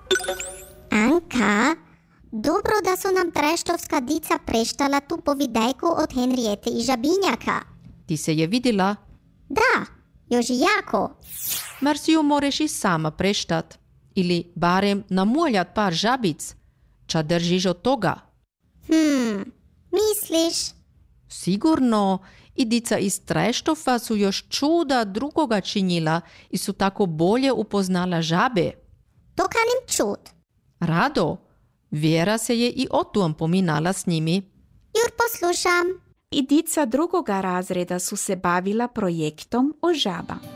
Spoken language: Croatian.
Anka, dobro da su nam treštovska dica preštala tu povidajku od Henriete i Žabinjaka. Ti se je vidjela? Da, još i jako. Mar si ju moreš i sama preštat. Ili barem namuljat par žabic. Ča držiš od toga? Misliš? Sigurno. I dica iz Treštova su još čuda drugoga činila i su tako bolje upoznala žabe. To kanim čut. Rado. Vjera se je i o tom pominala s njimi. Jur poslušam. I dica drugoga razreda su se bavila projektom o žaba.